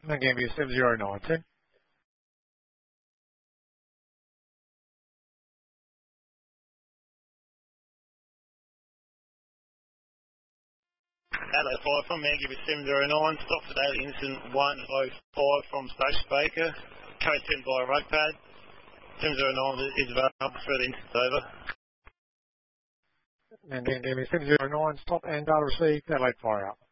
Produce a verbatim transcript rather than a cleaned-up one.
And again, be seven zero nine ten. Adelaide five from there, give you seven zero nine, stop for Daily Instant one oh five from Station Baker, code ten via rug pad, seven zero nine is available for the instant over. And then give me seven zero nine, stop and data received, Adelaide fire up.